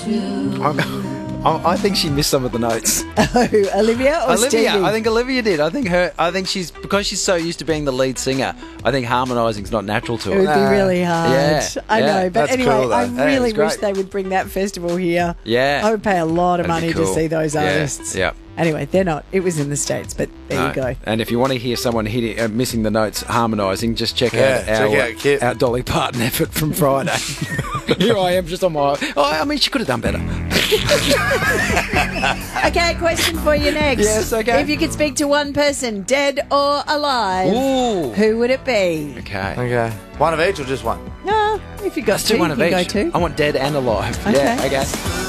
I think she missed some of the notes. Oh, Olivia or Stevie? I think Olivia did. I think she's because she's so used to being the lead singer. I think harmonising's not natural to It her. would be really hard. Yeah, I know. But That's anyway, cool, though. I Yeah, really it's wish great. they would bring that festival here. Yeah. I would pay a lot of That'd be money to cool. see those Yeah, artists. yeah. Anyway, they're not. It was in the States, but there you go. And if you want to hear someone missing the notes harmonising, just check Yeah, out check out Kit. our Dolly Parton effort from Friday. Here I am just on my... Oh, I mean, she could have done better. Okay, question for you next. Yes, okay. If you could speak to one person, dead or alive, Ooh. who would it be? Okay. Okay. One of each or just one? No, if you got Let's two, do one you of can each. go two. I want dead and alive. Okay. Yeah, okay.